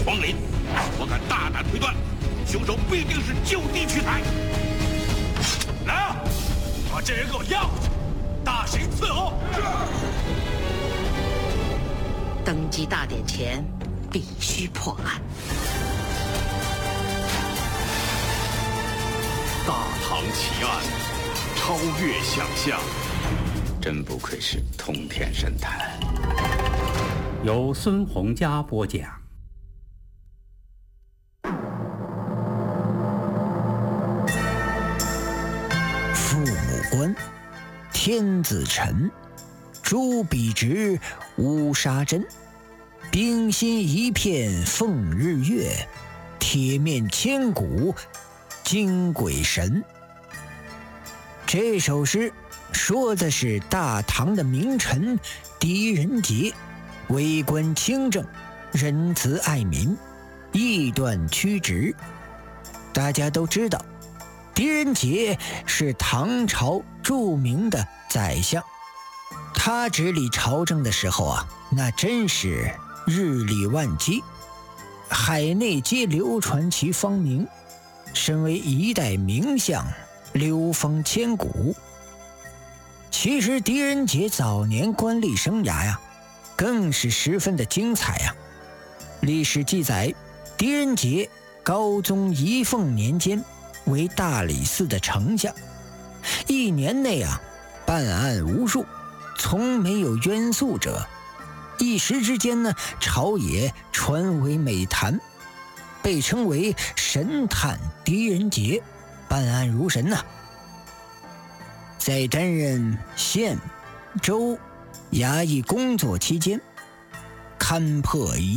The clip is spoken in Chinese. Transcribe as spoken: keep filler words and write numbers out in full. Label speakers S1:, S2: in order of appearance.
S1: 皇陵，我敢大胆推断，凶手必定是就地取材。来啊，把这人给我押回去，大刑伺候。
S2: 登基大典前，必须破案。
S3: 大唐奇案，超越想象。
S4: 真不愧是通天神探。
S5: 由孙洪佳播讲。
S6: 父母官，天子臣，朱笔直，乌纱针，冰心一片凤日月，铁面千古惊鬼神。这首诗说的是大唐的名臣狄仁杰，为官清正，仁慈爱民，义断曲直。大家都知道，狄仁杰是唐朝著名的宰相，他治理朝政的时候啊，那真是日理万机，海内皆流传其芳名，身为一代名相，流风千古。其实狄仁杰早年官吏生涯呀，更是十分的精彩呀。历史记载，狄仁杰高宗仪凤年间为大理寺的丞相，一年内啊，办案无数，从没有冤诉者。一时之间呢，朝野传为美谈，被称为神探狄仁杰，办案如神呐、啊。在担任县、州、衙役工作期间，勘破一